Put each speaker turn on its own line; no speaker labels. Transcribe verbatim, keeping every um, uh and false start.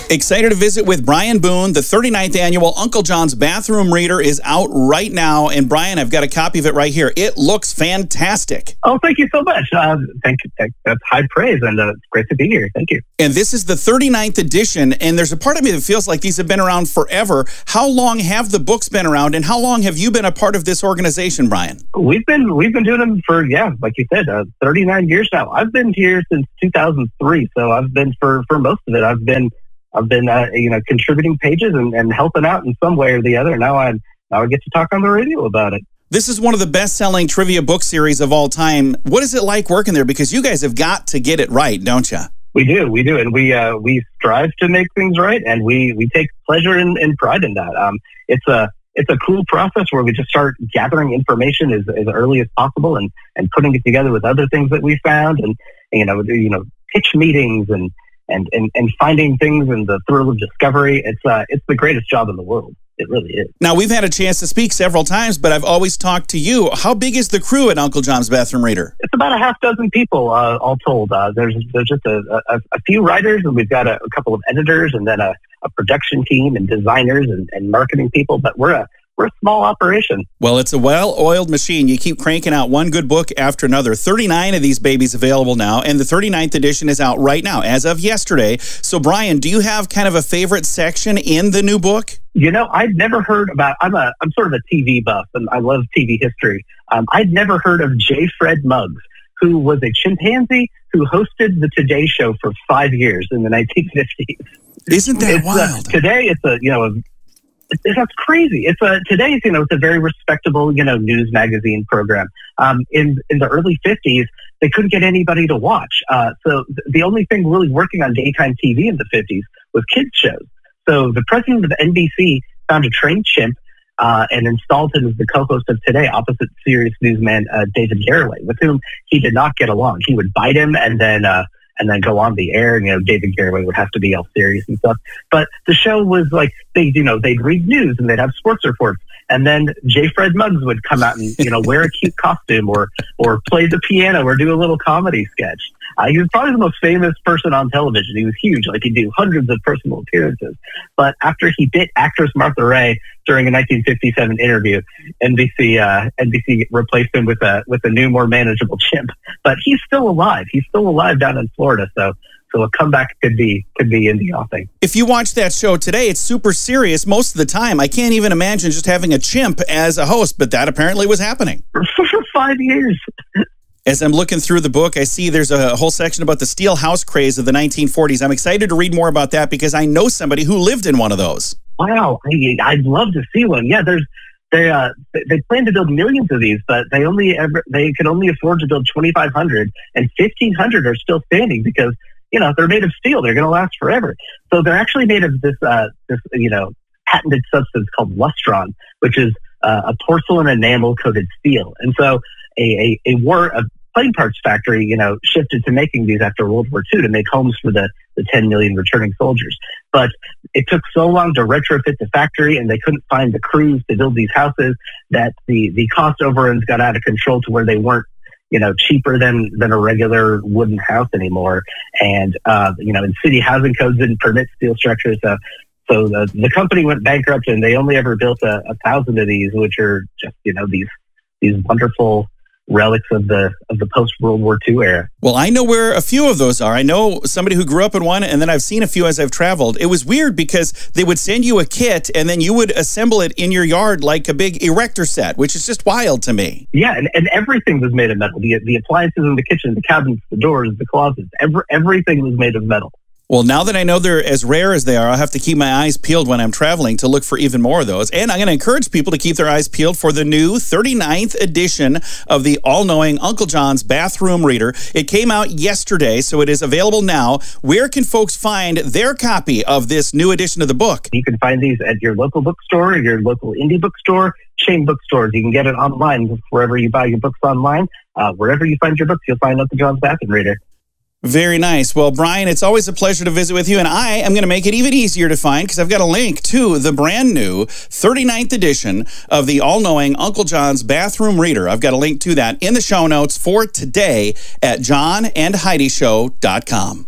Excited to visit with Brian Boone. The thirty-ninth annual Uncle John's Bathroom Reader is out right now. And Brian, I've got a copy of it right here. It looks fantastic.
Oh, thank you so much. Uh, thank you. That's high praise, and uh, it's great to be here. Thank you.
And this is the thirty-ninth edition, and there's a part of me that feels like these have been around forever. How long have the books been around, and how long have you been a part of this organization, Brian?
We've been we've been doing them for, yeah, like you said, uh, thirty-nine years now. I've been here since two thousand three, so I've been for, for most of it. I've been I've been, uh, you know, contributing pages and, and helping out in some way or the other. Now I now I get to talk on the radio about it.
This is one of the best-selling trivia book series of all time. What is it like working there? Because you guys have got to get it right, don't you?
We do, we do, and we uh, we strive to make things right, and we, we take pleasure and, and pride in that. Um, it's a it's a cool process where we just start gathering information as, as early as possible and, and putting it together with other things that we found, and you know you know pitch meetings and. And, and and finding things and the thrill of discovery. It's uh, it's the greatest job in the world. It really is.
Now, we've had a chance to speak several times, but I've always talked to you. How big is the crew at Uncle John's Bathroom Reader?
It's about a half dozen people, uh, all told. Uh, there's there's just a, a, a few writers, and we've got a, a couple of editors, and then a, a production team and designers and, and marketing people. But we're a We're a small operation.
Well, it's a well-oiled machine. You keep cranking out one good book after another. thirty-nine of these babies available now, and the thirty-ninth edition is out right now, as of yesterday. So, Brian, do you have kind of a favorite section in the new book?
You know, I'd never heard about, I'm a, I'm sort of a T V buff, and I love T V history. Um, I'd never heard of J. Fred Muggs, who was a chimpanzee who hosted the Today Show for five years in the nineteen fifties.
Isn't that
it's
wild?
A, today, it's a, you know, a, It, that's crazy. It's a today's, you know, it's a very respectable, you know, news magazine program. Um, in in the early fifties, they couldn't get anybody to watch. Uh, so th- the only thing really working on daytime T V in the fifties was kids shows. So the president of N B C found a trained chimp uh, and installed him as the co-host of Today, opposite serious newsman uh, David Garroway, with whom he did not get along. He would bite him and then. Uh, and then go on the air, and, you know, David Garroway would have to be all serious and stuff. But the show was like, they, you know, they'd read news and they'd have sports reports. And then J. Fred Muggs would come out and, you know, wear a cute costume or, or play the piano or do a little comedy sketch. Uh, he was probably the most famous person on television. He was huge. Like, he'd do hundreds of personal appearances. But after he bit actress Martha Raye during a nineteen fifty-seven interview, N B C uh, N B C replaced him with a with a new, more manageable chimp. But he's still alive. He's still alive down in Florida. So so a comeback could be could be in the offing.
If you watch that show today, it's super serious most of the time. I can't even imagine just having a chimp as a host, but that apparently was happening.
For, for five years.
As I'm looking through the book, I see there's a whole section about the steel house craze of the nineteen forties. I'm excited to read more about that because I know somebody who lived in one of those.
Wow, I, I'd love to see one. Yeah, there's they uh they plan to build millions of these, but they only ever they can only afford to build twenty-five hundred, and fifteen hundred are still standing because, you know, they're made of steel. They're going to last forever. So they're actually made of this uh this you know patented substance called lustron, which is uh, a porcelain enamel coated steel, and so. A, a, a war a plane parts factory, you know, shifted to making these after World War Two to make homes for the, the ten million returning soldiers. But it took so long to retrofit the factory, and they couldn't find the crews to build these houses, that the, the cost overruns got out of control to where they weren't, you know, cheaper than, than a regular wooden house anymore. And, uh, you know, and city housing codes didn't permit steel structures. So, so the, the company went bankrupt, and they only ever built a, a thousand of these, which are just, you know, these these wonderful relics of the of the post-World War Two era.
Well, I know where a few of those are. I know somebody who grew up in one, and then I've seen a few as I've traveled. It was weird because they would send you a kit, and then you would assemble it in your yard like a big erector set, which is just wild to me.
Yeah, and, and everything was made of metal. The, the appliances in the kitchen, the cabinets, the doors, the closets, every, everything was made of metal.
Well, now that I know they're as rare as they are, I'll have to keep my eyes peeled when I'm traveling to look for even more of those. And I'm going to encourage people to keep their eyes peeled for the new thirty-ninth edition of the all-knowing Uncle John's Bathroom Reader. It came out yesterday, so it is available now. Where can folks find their copy of this new edition of the book?
You can find these at your local bookstore, your local indie bookstore, chain bookstores. You can get it online wherever you buy your books online. Uh, wherever you find your books, you'll find Uncle John's Bathroom Reader.
Very nice. Well, Brian, it's always a pleasure to visit with you, and I am going to make it even easier to find because I've got a link to the brand new thirty-ninth edition of the all-knowing Uncle John's Bathroom Reader. I've got a link to that in the show notes for today at john and heidi show dot com.